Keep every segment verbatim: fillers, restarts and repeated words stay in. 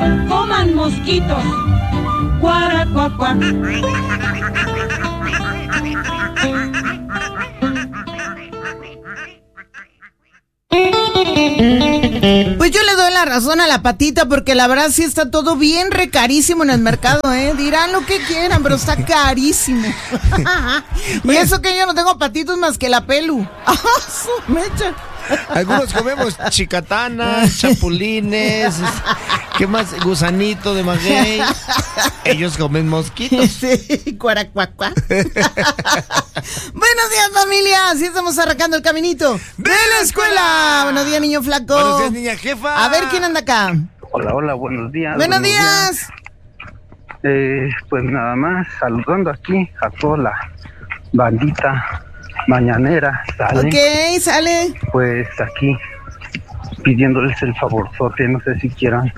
coman mosquitos. Guaracuacuá. Pues yo le doy la razón a la patita, porque la verdad sí está todo bien re carísimo en el mercado, ¿eh? Dirán lo que quieran, pero está carísimo. Y eso que yo no tengo patitos más que la pelu. ¡Ah, su mecha! Algunos comemos chicatanas, chapulines, ¿qué más? Gusanito de maguey. Ellos comen mosquitos. Sí, cuaracuacuá. Buenos días, familia. Así estamos arrancando el caminito de la escuela. Buenos días, niño flaco. Buenos días, niña jefa. A ver, ¿quién anda acá? Hola, hola, buenos días. Buenos, buenos días. días. Eh, pues nada más, saludando aquí a toda la bandita mañanera, ¿sale? Ok, sale. Pues aquí, pidiéndoles el favorzote, no sé si quieran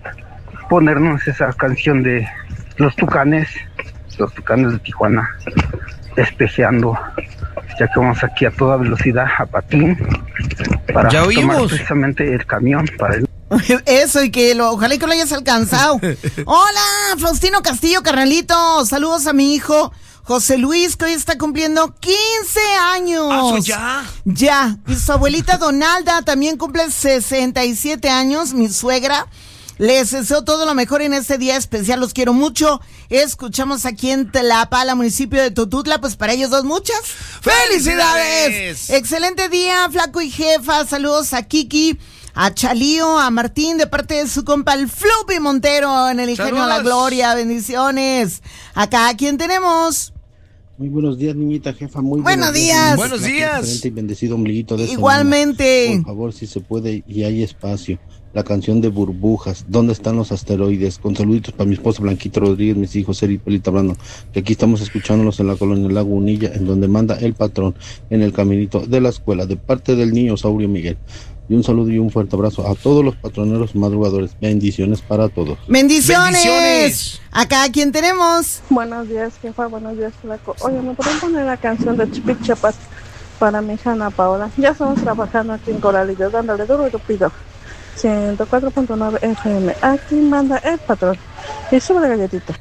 ponernos esa canción de Los Tucanes, Los Tucanes de Tijuana, Espejeando, ya que vamos aquí a toda velocidad a patín para ya tomar oímos precisamente el camión para el... Eso, y que lo, ojalá y que lo hayas alcanzado. Hola, Faustino Castillo, carnalito. Saludos a mi hijo José Luis, que hoy está cumpliendo quince años. ¿Ah, ya? Ya. Y su abuelita Donalda también cumple sesenta y siete años, mi suegra. Les deseo todo lo mejor en este día especial, los quiero mucho. Escuchamos aquí en Tlapala, municipio de Totutla, pues para ellos dos muchas ¡felicidades! ¡Felicidades! Excelente día, flaco y jefa. Saludos a Kiki, a Chalío, a Martín, de parte de su compa el Floppy Montero en el Ingenio de la Gloria. Bendiciones. Acá, ¿a quién tenemos? Muy buenos días, niñita jefa. Muy buenos, buenos días. Buenos días. Excelente y bendecido ombliguito de igualmente. Semana. Por favor, si se puede y hay espacio, la canción de Burbujas, ¿dónde están los asteroides? Con saluditos para mi esposa Blanquita Rodríguez, mis hijos Eri y Pelita Brando, que aquí estamos escuchándolos en la colonia Lagunilla, en donde manda el patrón en el caminito de la escuela, de parte del niño Saurio Miguel. Y un saludo y un fuerte abrazo a todos los patroneros madrugadores. Bendiciones para todos. ¡Bendiciones! ¡Bendiciones! Acá, ¿a quién tenemos? Buenos días, jefa. Buenos días, flaco. Oye, ¿me pueden poner la canción de Chipic Chapas para mi hija Ana Paola? Ya estamos trabajando aquí en Coralillo, dándole duro y rápido. ciento cuatro punto nueve F M. Aquí manda el patrón. Y sobre galletita.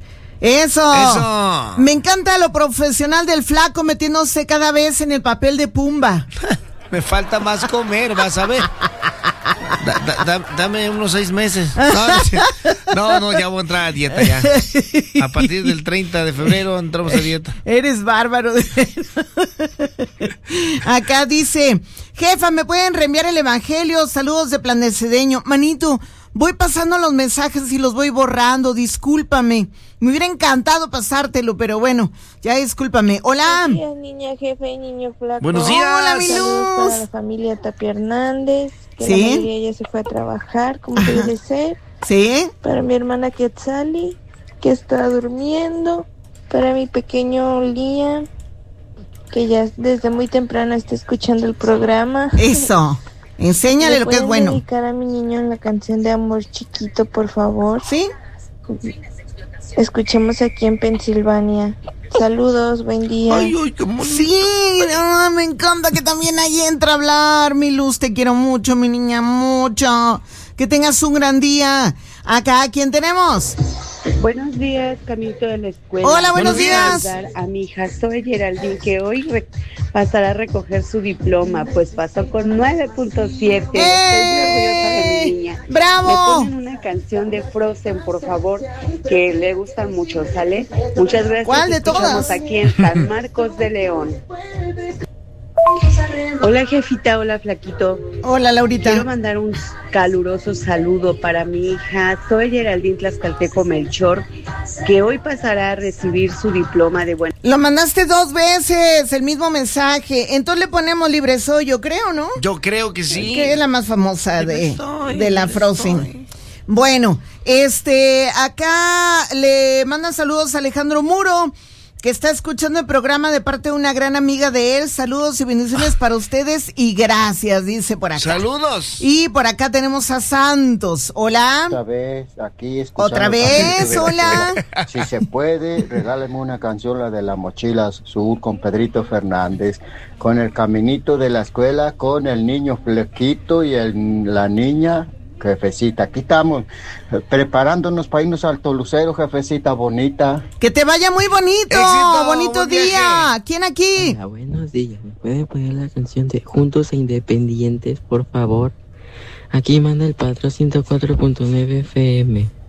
Eso. Eso. Me encanta lo profesional del flaco metiéndose cada vez en el papel de Pumba. Me falta más comer, vas a ver. Da, da, da, dame unos seis meses. No, no, no, ya voy a entrar a dieta ya. A partir del treinta de febrero entramos a dieta. Eres bárbaro. Acá dice, jefa, ¿me pueden reenviar el evangelio? Saludos de Plan de Cedeño. Manito, voy pasando los mensajes y los voy borrando, discúlpame. Me hubiera encantado pasártelo, pero bueno, ya discúlpame. Hola. Buenos días, niña jefe y niño flaco. Buenos días. Hola, mi Saludos luz. para la familia Tapia Hernández, que ¿sí? la mayoría ya se fue a trabajar, como debe ser. ¿Sí? Para mi hermana Quetzali, que está durmiendo. Para mi pequeño Liam, que ya desde muy temprano está escuchando el programa. Eso. Enséñale lo que es bueno. ¿Pueden dedicar a mi niño en la canción de Amor Chiquito, por favor? ¿Sí? Escuchemos aquí en Pensilvania. Saludos, buen día. Ay, ay, qué bonito. Sí, no, me encanta que también ahí entra a hablar. Mi Luz, te quiero mucho, mi niña, mucho. Que tengas un gran día. Acá, ¿a quién tenemos? Buenos días, Caminito de la Escuela. Hola, buenos, buenos días. Dar a mi hija Zoe Geraldine, que hoy re- pasará a recoger su diploma, pues pasó con nueve punto siete. ¡Eh! Estoy muy orgullosa de mi niña. ¡Bravo! Me ponen una canción de Frozen, por favor, que le gustan mucho, ¿sale? Muchas gracias. ¿Cuál de todas? Aquí en San Marcos de León. Hola, jefita, hola, flaquito. Hola, Laurita. Quiero mandar un caluroso saludo para mi hija Zoe Geraldine Tlaxcalteco Melchor, que hoy pasará a recibir su diploma de buen... Lo mandaste dos veces, el mismo mensaje. Entonces le ponemos Libre Soy, yo creo, ¿no? Yo creo que sí. Que es la más famosa de, estoy, de la Frozen. Estoy. Bueno, este, acá le mandan saludos a Alejandro Muro, que está escuchando el programa de parte de una gran amiga de él. Saludos y bendiciones para ustedes y gracias, dice por acá. Saludos. Y por acá tenemos a Santos. Hola. Otra vez, aquí escuchando. Otra vez, hola. Si se puede, regáleme una canción, la de la mochila azul con Pedrito Fernández, con el caminito de la escuela, con el niño Flequito y el, la niña jefecita. Aquí estamos eh, preparándonos para irnos al Tolucero, jefecita bonita. Que te vaya muy bonito, Éxito, bonito buen día. viaje. ¿Quién aquí? Hola, buenos días. ¿Me puede poner la canción de Juntos e Independientes, por favor? Aquí manda el Patrón ciento cuatro punto nueve F M.